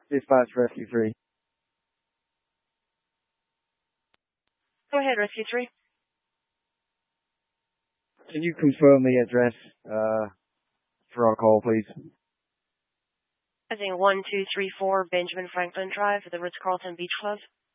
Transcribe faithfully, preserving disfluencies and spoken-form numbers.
Dispatch Rescue three. Go ahead, Rescue three. Can you confirm the address uh, for our call, please? I think one two three four Benjamin Franklin Drive at the Ritz-Carlton Beach Club.